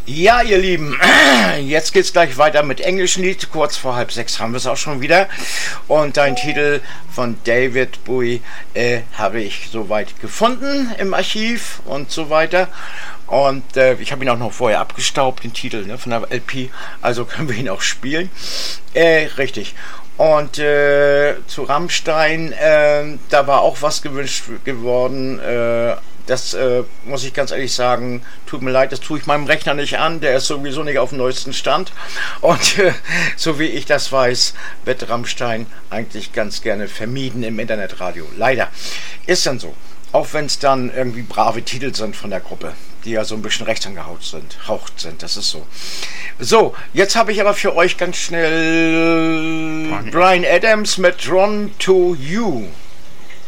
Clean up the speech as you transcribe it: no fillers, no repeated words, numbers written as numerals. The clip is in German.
Ja, ihr Lieben, jetzt geht's gleich weiter mit englischen Lied. Kurz vor 5:30 haben wir es auch schon wieder. Und ein Titel von David Bowie habe ich soweit gefunden im Archiv und so weiter. Und ich habe ihn auch noch vorher abgestaubt, den Titel, ne, von der LP. Also können wir ihn auch spielen. Richtig. Und zu Rammstein, da war auch was gewünscht geworden. Das muss ich ganz ehrlich sagen, tut mir leid, das tue ich meinem Rechner nicht an, der ist sowieso nicht auf dem neuesten Stand. Und so wie ich das weiß, wird Rammstein eigentlich ganz gerne vermieden im Internetradio. Leider. Ist dann so. Auch wenn es dann irgendwie brave Titel sind von der Gruppe, die ja so ein bisschen rechts angehaucht sind. Das ist so. So, jetzt habe ich aber für euch ganz schnell Bryan Adams mit Drawn to You.